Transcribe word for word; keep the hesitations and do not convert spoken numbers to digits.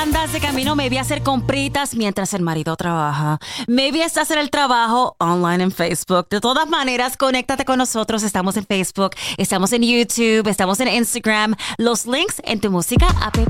Andas de camino, maybe a hacer compritas mientras el marido trabaja. Maybe estás en el trabajo, online en Facebook. De todas maneras, conéctate con nosotros. Estamos en Facebook, estamos en YouTube, estamos en Instagram. Los links en tu música app.